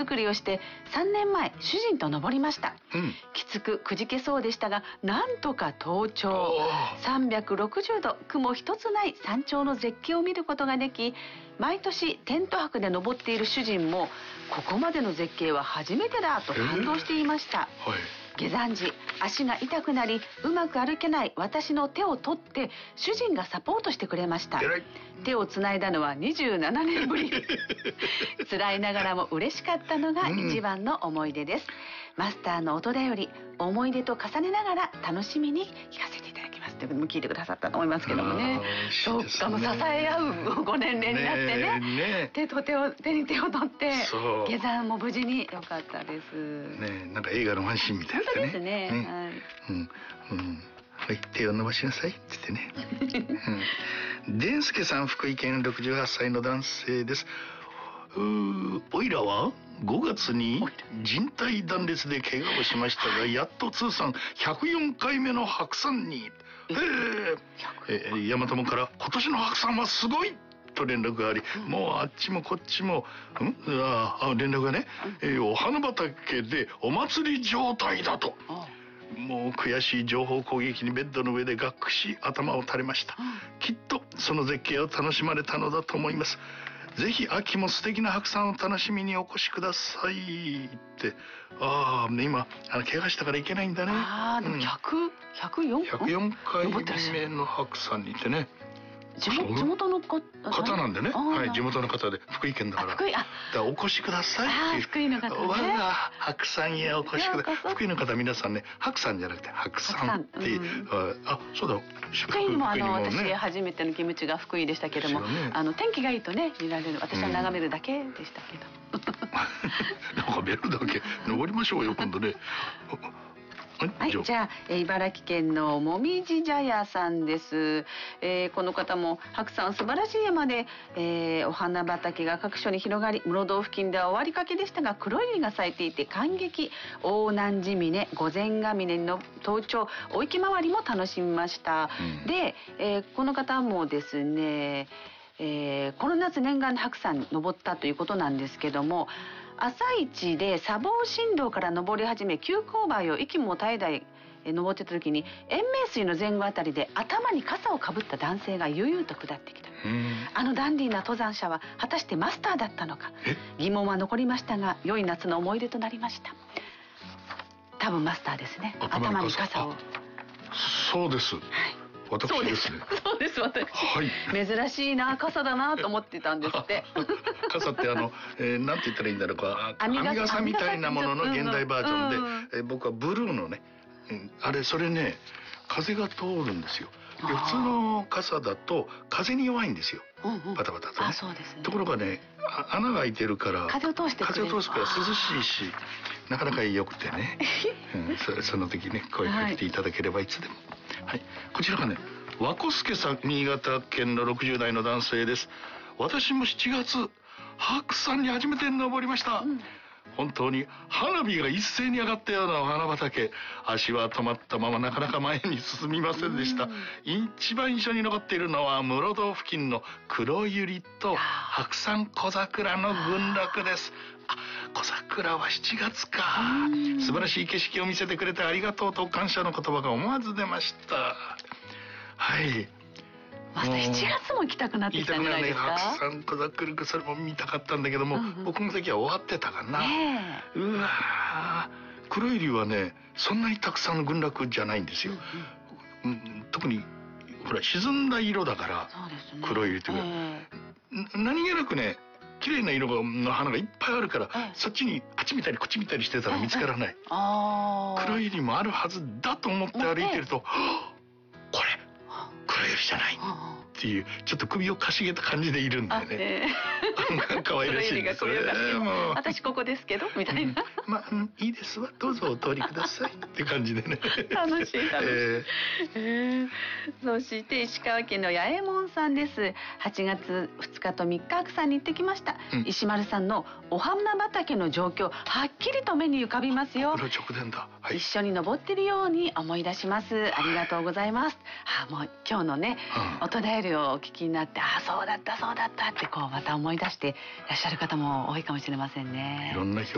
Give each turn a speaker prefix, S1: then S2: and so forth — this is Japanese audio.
S1: 作りをして3年前主人と登りました。きつくくじけそうでしたが、なんとか登頂。360度雲一つない山頂の絶景を見ることができ、毎年テント泊で登っている主人もここまでの絶景は初めてだと感動していました。下山時足が痛くなりうまく歩けない私の手を取って主人がサポートしてくれました。手をつないだのは27年ぶり辛いながらも嬉しかったのが一番の思い出です。マスターの音だより思い出と重ねながら楽しみに聞かせていただきますということも聞いてくださったと思いますけどもね。そうか、もう支え合うご年齢になってね、手に手を取って下山も無事に良かったですね。
S2: なんか映画のワンシーンみたいなね。
S1: 本当ですね。
S2: はい、手を伸ばしなさいって言ってね。伝助さん、福井県68歳の男性です。おいらは5月に靭帯断裂で怪我をしましたが、やっと通算104回目の白山に。大和もから今年の白山はすごいと連絡があり、もうあっちもこっちも連絡がね、お花畑でお祭り状態だと。もう悔しい情報攻撃にベッドの上でがっくし頭を垂れました。きっとその絶景を楽しまれたのだと思います。ぜひ秋も素敵な白山を楽しみにお越しくださいって。今怪我したからいけないんだね。
S1: でも104
S2: 回目の白山にってね。
S1: 地元の方
S2: なんでね。はい、地元の方で福井県だから。お越しくださいって。
S1: 福井の方ね。
S2: 我が白山へお越しください。福井の方皆さんね、白山じゃなくて白山っていう。そうだ。
S1: 福井にも私初めてのキムチが福井でしたけども、天気がいいとね見られる。私は眺めるだけでしたけど。
S2: 眺めるだけ。登りましょうよ今度ね。
S1: はい、じゃあ茨城県のもみじ茶屋さんです。この方も白山素晴らしい山で、お花畑が各所に広がり、室堂付近では終わりかけでしたが黒いが咲いていて感激。大南寺峰、御前ヶ峰の登頂、お池回りも楽しみました。で、この方もですね、この夏念願の白山に登ったということなんですけども、朝一で砂防振動から登り始め、急勾配を息も絶え絶え登ってた時に延命水の前後あたりで頭に傘をかぶった男性が悠々と下ってきた。あのダンディーな登山者は果たしてマスターだったのか、疑問は残りましたが良い夏の思い出となりました。多分マスターですね。頭に傘を。
S2: そうです。私ですね。
S1: そうです、私。珍しいな、傘だなと思ってたんですって。
S2: 傘ってなんて言ったらいいんだろうか、編み傘みたいなものの現代バージョンで、僕はブルーのね、それね、風が通るんですよ。普通の傘だと風に弱いんですよ。バタバタとね。ところがね、穴が開いてるから風を通すから涼しいし、なかなか良くてね。その時ね、声かけていただければいつでも。はい、こちらがね、和子助さん、新潟県の60代の男性です。私も7月白山に初めて登りました。本当に花火が一斉に上がったようなお花畑。足は止まったままなかなか前に進みませんでした。一番印象に残っているのは室堂付近の黒百合と白山小桜の群落です。小桜は7月か。素晴らしい景色を見せてくれてありがとうと感謝の言葉が思わず出ました。はい。
S1: また7月も行きたくなってきたんじゃないですか。
S2: 白山小桜、それも見たかったんだけども、僕の時は終わってたかな。うわ、黒百合はね、そんなにたくさんの群落じゃないんですよ。特にほら沈んだ色だから、黒百合というか、何気なくね、綺麗な色の花がいっぱいあるから、そっちにあっち見たりこっち見たりしてたら見つからない。黒百合もあるはずだと思って歩いてると、これ黒百合じゃないっていう、ちょっと首をかしげた感じでいるんだよね。可愛らしいです。
S1: 私ここですけどみたいな。
S2: まあいいですわ、どうぞお通りくださいっていう感じでね。
S1: 楽しい。そして石川県の八重門さんです。8月2日と3日白山に行ってきました。石丸さんのお花畑の状況はっきりと目に浮かびますよ。
S2: 直前だ。
S1: 一緒に登ってるように思い出します。ありがとうございます。もう今日のね、音だよりをお聞きになって、そうだったってこうまた思い出していらっしゃる方も多いかもしれませんね。
S2: いろんな